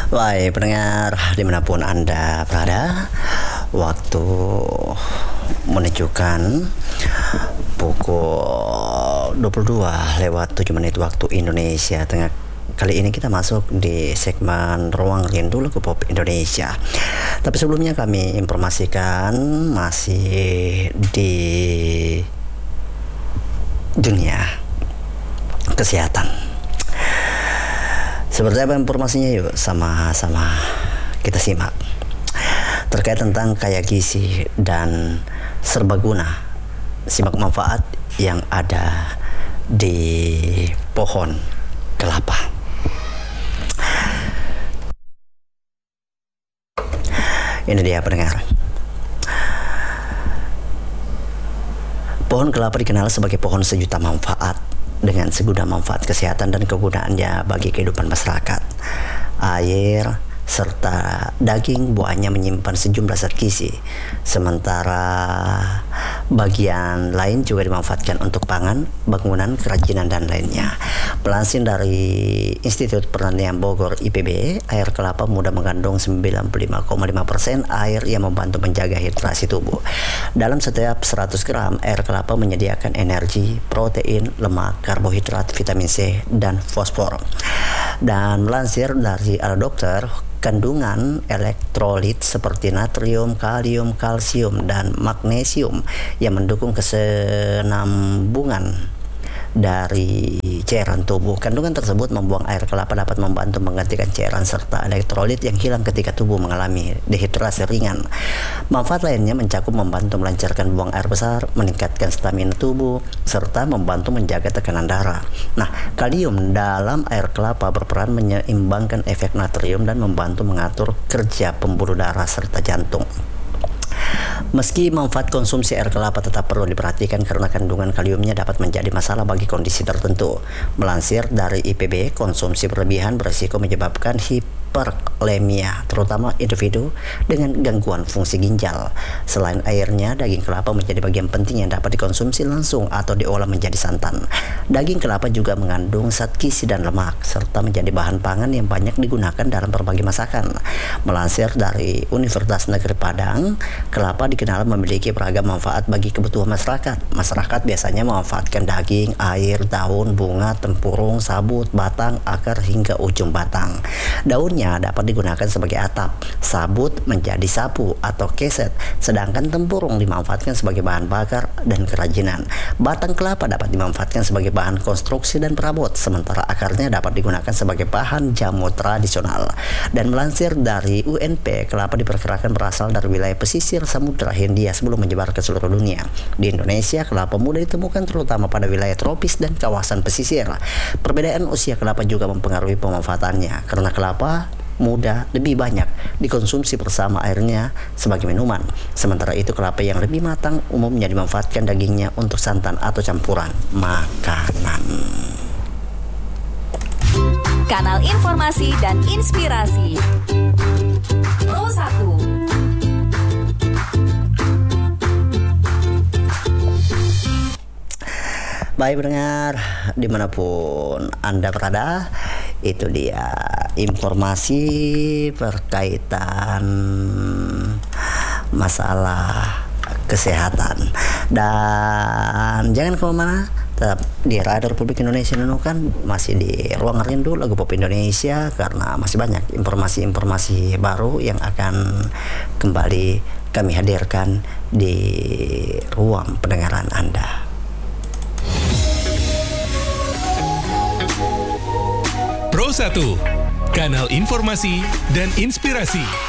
Baik pendengar dimanapun Anda berada, waktu menunjukkan pukul 22 lewat 7 menit waktu Indonesia Tengah. Kali ini kita masuk di segmen Ruang Rindu Lagu Pop Indonesia. Tapi sebelumnya kami informasikan masih di dunia kesehatan. Seperti apa informasinya, yuk sama-sama kita simak. Terkait tentang kaya gizi dan serbaguna, simak manfaat yang ada di pohon kelapa. Ini dia pendengar. Pohon kelapa dikenal sebagai pohon sejuta manfaat dengan segudang manfaat kesehatan dan kegunaannya bagi kehidupan masyarakat. Air serta daging buahnya menyimpan sejumlah zat gizi, sementara bagian lain juga dimanfaatkan untuk pangan, bangunan, kerajinan, dan lainnya. Pelansir dari Institut Pertanian Bogor IPB, air kelapa mudah mengandung 95,5% air yang membantu menjaga hidrasi tubuh. Dalam setiap 100 gram air kelapa menyediakan energi, protein, lemak, karbohidrat, vitamin C, dan fosfor. Dan melansir dari Al Dokter, kandungan elektrolit seperti natrium, kalium, kalsium, dan magnesium yang mendukung kesenambungan dari cairan tubuh. Kandungan tersebut membuang air kelapa dapat membantu menggantikan cairan serta elektrolit yang hilang ketika tubuh mengalami dehidrasi ringan. Manfaat lainnya mencakup membantu melancarkan buang air besar, meningkatkan stamina tubuh, serta membantu menjaga tekanan darah. Nah, kalium dalam air kelapa berperan menyeimbangkan efek natrium dan membantu mengatur kerja pembuluh darah serta jantung. Meski manfaat konsumsi air kelapa tetap perlu diperhatikan karena kandungan kaliumnya dapat menjadi masalah bagi kondisi tertentu. Melansir dari IPB, konsumsi berlebihan berisiko menyebabkan hiperlemia, terutama individu dengan gangguan fungsi ginjal. Selain airnya, daging kelapa menjadi bagian penting yang dapat dikonsumsi langsung atau diolah menjadi santan. Daging kelapa juga mengandung zat gizi dan lemak, serta menjadi bahan pangan yang banyak digunakan dalam berbagai masakan. Melansir dari Universitas Negeri Padang, kelapa dikenal memiliki beragam manfaat bagi kebutuhan masyarakat. Masyarakat biasanya memanfaatkan daging, air, daun, bunga, tempurung, sabut, batang, akar, hingga ujung batang. Daunnya dapat digunakan sebagai atap, sabut menjadi sapu atau keset, sedangkan tempurung dimanfaatkan sebagai bahan bakar dan kerajinan. Batang kelapa dapat dimanfaatkan sebagai bahan konstruksi dan perabot, sementara akarnya dapat digunakan sebagai bahan jamu tradisional. Dan melansir dari UNP, kelapa diperkirakan berasal dari wilayah pesisir Samudra Hindia sebelum menyebar ke seluruh dunia. Di Indonesia, kelapa muda ditemukan terutama pada wilayah tropis dan kawasan pesisir. Perbedaan usia kelapa juga mempengaruhi pemanfaatannya, karena kelapa muda lebih banyak dikonsumsi bersama airnya sebagai minuman. Sementara itu kelapa yang lebih matang umumnya dimanfaatkan dagingnya untuk santan atau campuran makanan. Kanal informasi dan inspirasi Pro 1. Baik pendengar, dimanapun Anda berada, itu dia informasi berkaitan masalah kesehatan. Dan jangan kemana-mana, tetap di Radio Republik Indonesia Nunukan, masih di Ruang Rindu Lagu Pop Indonesia, karena masih banyak informasi-informasi baru yang akan kembali kami hadirkan di ruang pendengaran Anda. Pro 1, kanal informasi dan inspirasi.